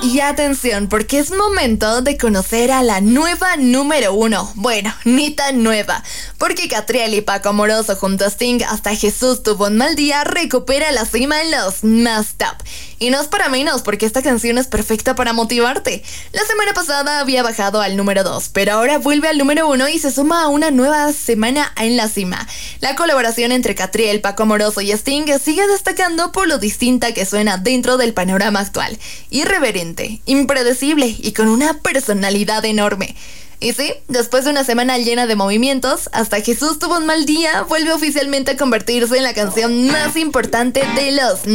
Y atención, porque es momento de conocer a la nueva número 1. Bueno, ni tan nueva, porque Catriel y Paco Amoroso junto a Sting hasta Jesús tuvo un mal día recupera la cima en los más top. Y no es para menos, porque esta canción es perfecta para motivarte. La semana pasada había bajado al número 2, pero ahora vuelve al número 1 y se suma a una nueva semana en la cima. La colaboración entre Catriel, Paco Amoroso y Sting sigue destacando por lo distinta que suena dentro del panorama actual. Irreverente, impredecible y con una personalidad enorme. Y sí, después de una semana llena de movimientos, hasta Jesús tuvo un mal día, vuelve oficialmente a convertirse en la canción más importante de los